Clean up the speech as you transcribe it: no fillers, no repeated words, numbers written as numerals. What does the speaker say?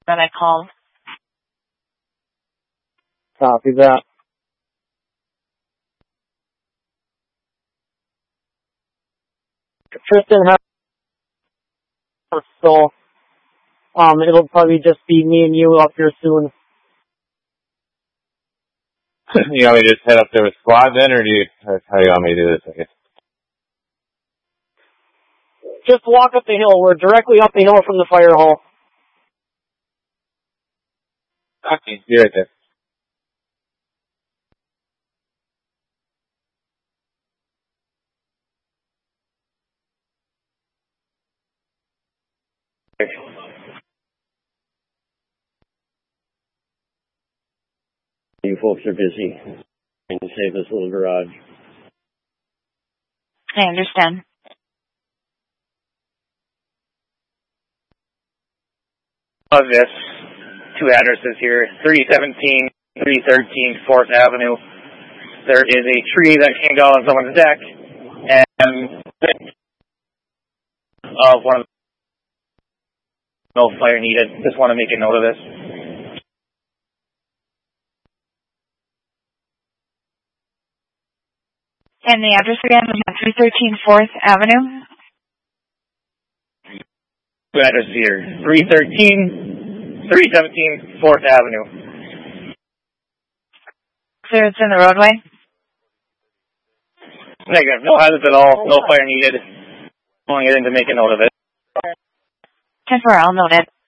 that I called. Copy that. Tristan has so it'll probably just be me and you up here soon. You want me to just head up there with squad then, or how do you want me to do this, I guess? Just walk up the hill. We're directly up the hill from the fire hall. Okay, be right there. You folks are busy trying to save this little garage. I understand. Of this, two addresses here, 317, 313 4th Avenue. There is a tree that came down on someone's deck, and one of the no fire needed. Just want to make a note of this. And the address again was 313 4th Avenue? Two addresses here, 313, 317 4th Avenue. Clearance in the roadway? Negative, no hazards at all, no fire needed. Only getting to make a note of it. 10-4, I'll note it.